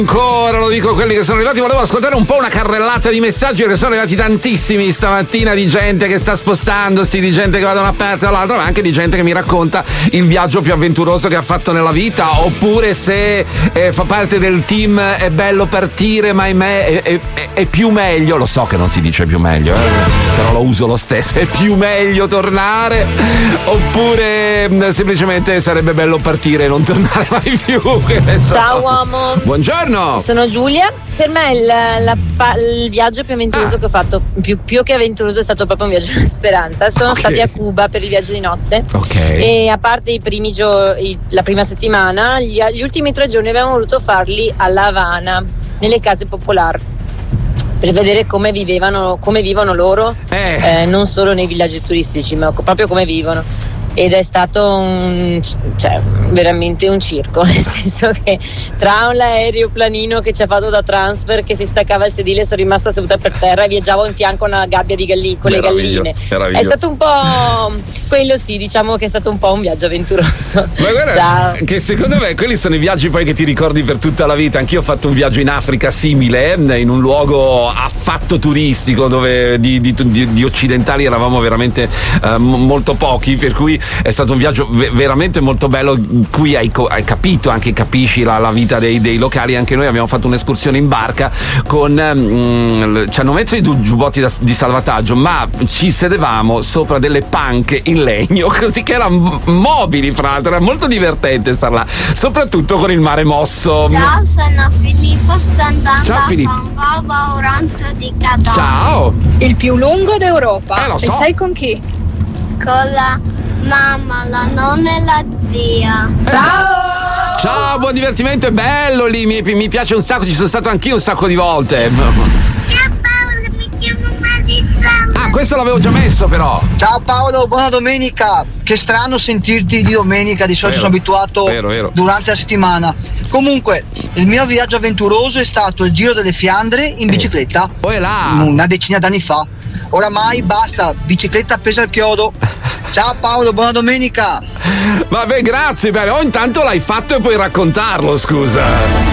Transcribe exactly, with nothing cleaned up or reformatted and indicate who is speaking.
Speaker 1: Ancora lo dico a quelli che sono arrivati, volevo ascoltare un po' una carrellata di messaggi perché sono arrivati tantissimi stamattina di gente che sta spostandosi, di gente che va da una parte all'altra, ma anche di gente che mi racconta il viaggio più avventuroso che ha fatto nella vita, oppure se eh, fa parte del team è bello partire ma ahimè è, è, è, è più meglio, lo so che non si dice più meglio, eh, però lo uso lo stesso, è più meglio tornare, oppure mh, semplicemente sarebbe bello partire e non tornare mai più. So.
Speaker 2: Ciao uomo.
Speaker 1: Buongiorno.
Speaker 2: Sono Giulia. Per me il, la, il viaggio più avventuroso ah. che ho fatto, più, più che avventuroso, è stato proprio un viaggio di speranza. Sono okay. stati a Cuba per il viaggio di nozze.
Speaker 1: Okay.
Speaker 2: E a parte i primi giorni, la prima settimana, gli, gli ultimi tre giorni abbiamo voluto farli a La Habana, nelle case popolari, per vedere come vivevano, come vivono loro, eh. Eh, non solo nei villaggi turistici, ma proprio come vivono. Ed è stato un, cioè, veramente un circo, nel senso che tra un aeroplanino che ci ha fatto da transfer, che si staccava il sedile, sono rimasta seduta per terra e viaggiavo in fianco a una gabbia di galline, con le galline. È stato un po' quello, sì, diciamo che è stato un po' un viaggio avventuroso.
Speaker 1: Ma guarda,
Speaker 2: ciao.
Speaker 1: Che secondo me quelli sono i viaggi poi che ti ricordi per tutta la vita. Anch'io ho fatto un viaggio in Africa simile, in un luogo affatto turistico dove di, di, di, di occidentali eravamo veramente uh, molto pochi, per cui è stato un viaggio v- veramente molto bello. Qui hai, co- hai capito, anche capisci la, la vita dei, dei locali. Anche noi abbiamo fatto un'escursione in barca con mm, ci hanno messo i giubbotti da, di salvataggio, ma ci sedevamo sopra delle panche in legno, così che erano mobili, fra l'altro era molto divertente star là, soprattutto con il mare mosso.
Speaker 3: Ciao, sono Filippo, sto andando
Speaker 1: Ciao,
Speaker 3: a
Speaker 1: Filippo.
Speaker 3: Fangobo, Uranzo di Cadore.
Speaker 1: Ciao.
Speaker 4: Il più lungo d'Europa.
Speaker 1: Eh, lo so.
Speaker 4: E sai con chi?
Speaker 3: Con la mamma, la nonna e la zia.
Speaker 4: Ciao!
Speaker 1: Ciao, buon divertimento, è bello lì, mi, mi piace un sacco, ci sono stato anch'io un sacco di volte.
Speaker 3: Ciao Paolo, mi chiamo Marisa.
Speaker 1: Ah, questo l'avevo già messo però.
Speaker 5: Ciao Paolo, buona domenica. Che strano sentirti di domenica, di solito
Speaker 1: Vero,
Speaker 5: sono abituato
Speaker 1: vero, vero.
Speaker 5: durante la settimana. Comunque, il mio viaggio avventuroso è stato il Giro delle Fiandre in bicicletta.
Speaker 1: Poi là.
Speaker 5: Una decina d'anni fa. Oramai basta, bicicletta appesa al chiodo. Ciao Paolo, buona domenica.
Speaker 1: Vabbè, grazie, bene. Oh, intanto l'hai fatto e puoi raccontarlo, scusa.